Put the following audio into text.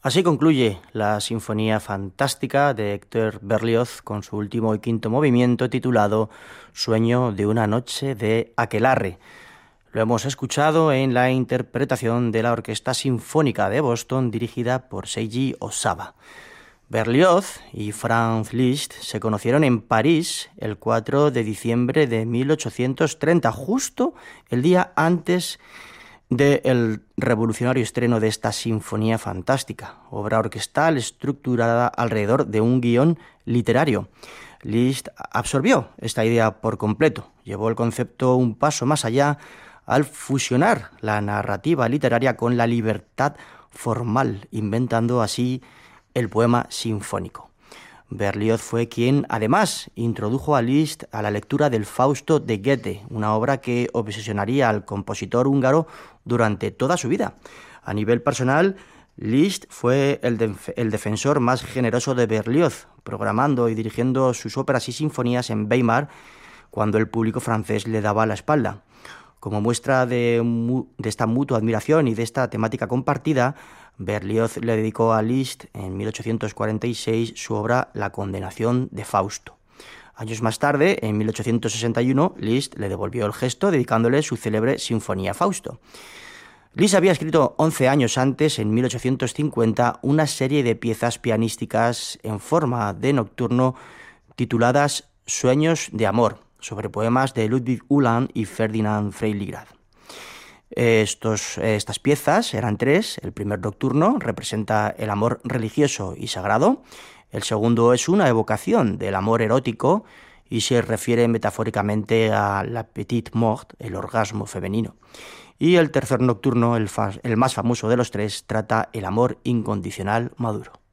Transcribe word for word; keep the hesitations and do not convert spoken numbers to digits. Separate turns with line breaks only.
Así concluye la Sinfonía Fantástica de Héctor Berlioz con su último y quinto movimiento titulado Sueño de una noche de aquelarre. Lo hemos escuchado en la interpretación de la Orquesta Sinfónica de Boston dirigida por Seiji Osawa. Berlioz y Franz Liszt se conocieron en París el cuatro de diciembre de mil ochocientos treinta, justo el día antes del revolucionario estreno de esta Sinfonía Fantástica, obra orquestal estructurada alrededor de un guión literario. Liszt absorbió esta idea por completo, llevó el concepto un paso más allá al fusionar la narrativa literaria con la libertad formal, inventando así el poema sinfónico. Berlioz fue quien, además, introdujo a Liszt a la lectura del Fausto de Goethe, una obra que obsesionaría al compositor húngaro durante toda su vida. A nivel personal, Liszt fue el, def- el defensor más generoso de Berlioz, programando y dirigiendo sus óperas y sinfonías en Weimar cuando el público francés le daba la espalda. Como muestra de, mu- de esta mutua admiración y de esta temática compartida, Berlioz le dedicó a Liszt en mil ochocientos cuarenta y seis su obra La condenación de Fausto. Años más tarde, en mil ochocientos sesenta y uno, Liszt le devolvió el gesto dedicándole su célebre Sinfonía Fausto. Liszt había escrito once años antes, en mil ochocientos cincuenta, una serie de piezas pianísticas en forma de nocturno tituladas Sueños de amor, sobre poemas de Ludwig Uhland y Ferdinand Freiligrath. Estos, estas piezas eran tres. El primer nocturno representa el amor religioso y sagrado. El segundo es una evocación del amor erótico y se refiere metafóricamente a la petite mort, el orgasmo femenino. Y el tercer nocturno, el, fa- el más famoso de los tres, trata el amor incondicional maduro.